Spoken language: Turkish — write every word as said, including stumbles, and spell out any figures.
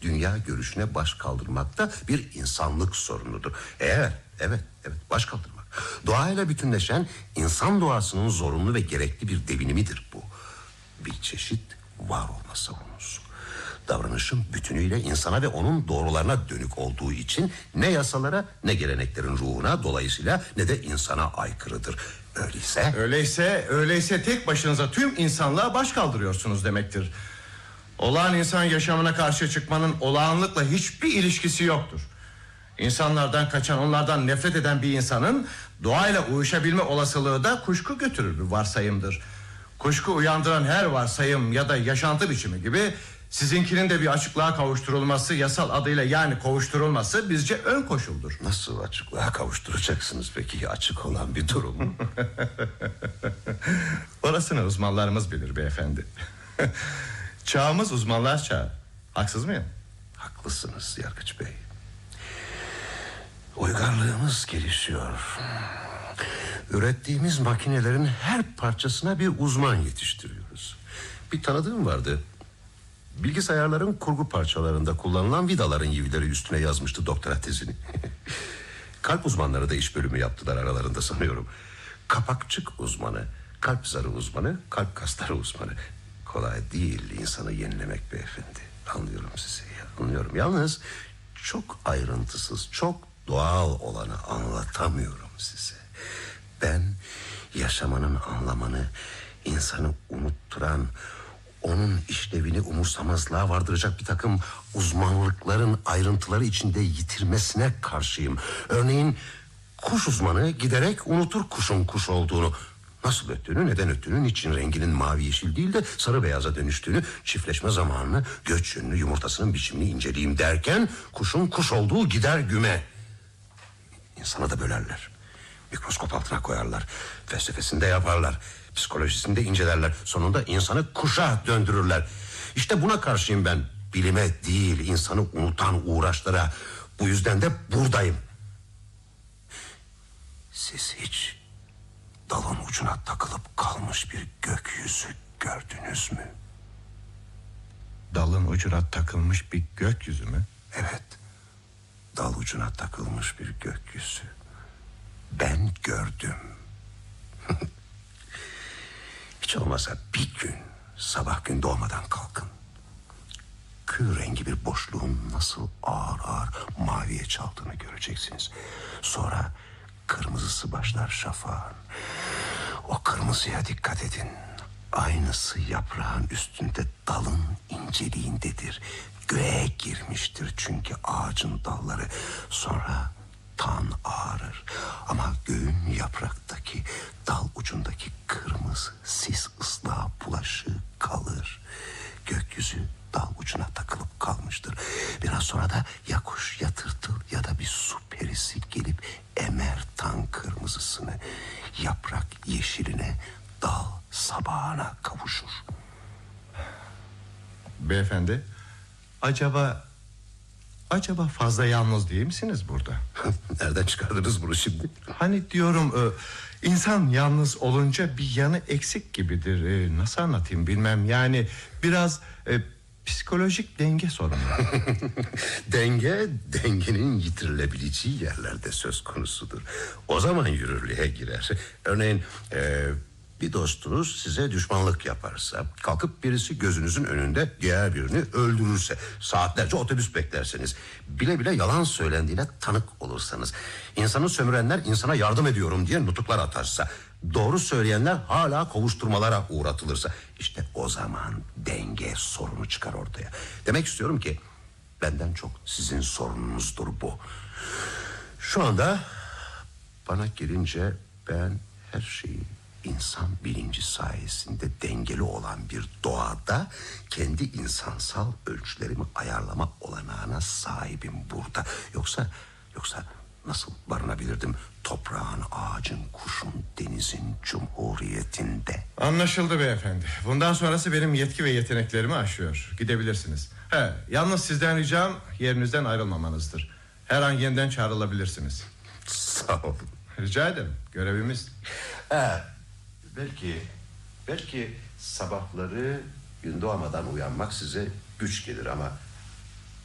dünya görüşüne baş kaldırmak da bir insanlık sorunudur. Eğer, evet, evet baş kaldırmak. Doğayla bütünleşen insan doğasının zorunlu ve gerekli bir devinimidir bu. Bir çeşit var olma savunusu. Davranışın bütünüyle insana ve onun doğrularına dönük olduğu için ne yasalara ne geleneklerin ruhuna, dolayısıyla ne de insana aykırıdır. Öyleyse... Öyleyse, öyleyse tek başınıza tüm insanlığa baş kaldırıyorsunuz demektir. Olağan insan yaşamına karşı çıkmanın olağanlıkla hiçbir ilişkisi yoktur. İnsanlardan kaçan, onlardan nefret eden bir insanın doğayla uyuşabilme olasılığı da kuşku götürür bir varsayımdır. Kuşku uyandıran her varsayım ya da yaşantı biçimi gibi sizinkinin de bir açıklığa kavuşturulması, yasal adıyla yani kovuşturulması bizce ön koşuldur. Nasıl açıklığa kavuşturacaksınız peki açık olan bir durum? Orasını uzmanlarımız bilir beyefendi. Çağımız uzmanlar çağı. Haksız mıyım? Haklısınız Yargıç Bey. Uygarlığımız gelişiyor. Ürettiğimiz makinelerin her parçasına bir uzman yetiştiriyoruz. Bir tanıdığım vardı. Bilgisayarların kurgu parçalarında kullanılan vidaların yivileri üstüne yazmıştı doktora tezini. Kalp uzmanları da iş bölümü yaptılar aralarında sanıyorum. Kapakçık uzmanı, kalp zarı uzmanı, kalp kasları uzmanı. Kolay değil insanı yenilemek beyefendi. Anlıyorum sizi, anlıyorum. Yalnız çok ayrıntısız, çok doğal olanı anlatamıyorum size. Ben yaşamanın anlamını, insanı unutturan, onun işlevini umursamazlığa vardıracak bir takım uzmanlıkların ayrıntıları içinde yitirmesine karşıyım. Örneğin kuş uzmanı giderek unutur kuşun kuş olduğunu. Nasıl öttüğünü, neden öttüğünü, niçin renginin mavi yeşil değil de sarı beyaza dönüştüğünü, çiftleşme zamanını, göç yönünü, yumurtasının biçimini inceleyeyim derken kuşun kuş olduğu gider güme. İnsanı da bölerler. Mikroskop altına koyarlar. Felsefesinde yaparlar. Psikolojisinde incelerler. Sonunda insanı kuşa döndürürler. İşte buna karşıyım ben. Bilime değil, insanı unutan uğraşlara. Bu yüzden de buradayım. Siz hiç dalın ucuna takılıp kalmış bir gökyüzü gördünüz mü? Dalın ucuna takılmış bir gökyüzü mü? Evet. Dal ucuna takılmış bir gökyüzü. Ben gördüm. Hiç olmazsa bir gün sabah gün doğmadan kalkın. Kül rengi bir boşluğun nasıl ağır ağır maviye çaldığını göreceksiniz. Sonra kırmızısı başlar şafağın. O kırmızıya dikkat edin. Aynısı yaprağın üstünde dalın inceliğindedir. Göğe girmiştir çünkü ağacın dalları. Sonra tan ağarır. Ama göğün yapraktaki dal ucundaki kırmızı sis ıslığa bulaşığı kalır. Gökyüzü dal ucuna takılıp kalmıştır. Biraz sonra da ya kuş ya tırtıl ya da bir su perisi gelip emer tan kırmızısını. Yaprak yeşiline, dal sabahına kavuşur. Beyefendi, acaba acaba fazla yalnız değil misiniz burada? Nereden çıkardınız bunu şimdi? Hani diyorum, e, insan yalnız olunca bir yanı eksik gibidir. E, nasıl anlatayım bilmem. Yani biraz e, psikolojik denge sorunu. Denge, dengenin yitirilebileceği yerlerde söz konusudur. O zaman yürürlüğe girer. Örneğin e, bir dostunuz size düşmanlık yaparsa, kalkıp birisi gözünüzün önünde diğer birini öldürürse, saatlerce otobüs beklerseniz, bile bile yalan söylendiğine tanık olursanız, insanı sömürenler insana yardım ediyorum diye nutuklar atarsa, doğru söyleyenler hala kovuşturmalara uğratılırsa, işte o zaman denge sorunu çıkar ortaya. Demek istiyorum ki benden çok sizin sorununuzdur bu. Şu anda bana gelince ben her şeyi İnsan bilinci sayesinde dengeli olan bir doğada kendi insansal ölçülerimi ayarlama olanağına sahibim burada. Yoksa yoksa nasıl barınabilirdim toprağın, ağacın, kuşun, denizin cumhuriyetinde? Anlaşıldı beyefendi. Bundan sonrası benim yetki ve yeteneklerimi aşıyor. Gidebilirsiniz. He, yalnız sizden ricam yerinizden ayrılmamanızdır. Her an yeniden çağrılabilirsiniz. Sağ olun. Rica ederim. Görevimiz. Evet. Belki, belki sabahları gün doğmadan uyanmak size güç gelir ama